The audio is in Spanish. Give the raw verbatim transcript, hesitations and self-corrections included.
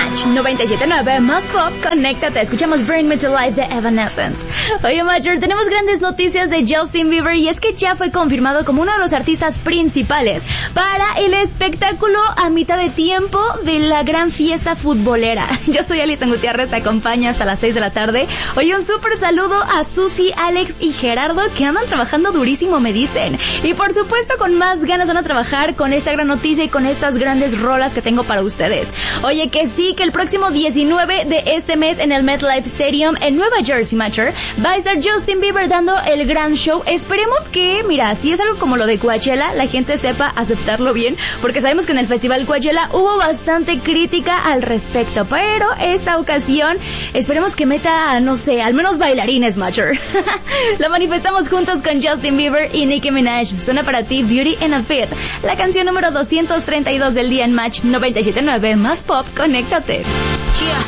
Match noventa y siete punto nueve más pop, conéctate. Escuchamos Bring Me to Life de Evanescence. Oye, Major, tenemos grandes noticias de Justin Bieber y es que ya fue confirmado como uno de los artistas principales para el espectáculo a mitad de tiempo de la gran fiesta futbolera. Yo soy Alison Gutiérrez, te acompaño hasta las seis de la tarde. Oye, un súper saludo a Susi, Alex y Gerardo que andan trabajando durísimo, me dicen. Y por supuesto con más ganas van a trabajar con esta gran noticia y con estas grandes rolas que tengo para ustedes. Oye, que sí, que el próximo diecinueve de este mes en el MetLife Stadium en Nueva Jersey, Major, va a estar Justin Bieber dando el gran show. Esperemos que, mira, si es algo como lo de Coachella, la gente sepa aceptarlo bien, porque sabemos que en el Festival Coachella hubo bastante crítica al respecto, pero esta ocasión esperemos que meta, no sé, al menos bailarines, Major. Lo manifestamos juntos con Justin Bieber y Nicki Minaj. Suena para ti Beauty and a Fit, la canción número doscientos treinta y dos del día en Match noventa y siete punto nueve más pop, conéctate.